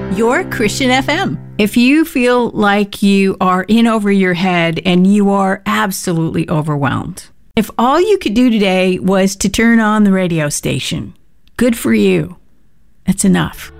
your Christian FM. If you feel like you are in over your head and you are absolutely overwhelmed, if all you could do today was to turn on the radio station, good for you. That's enough.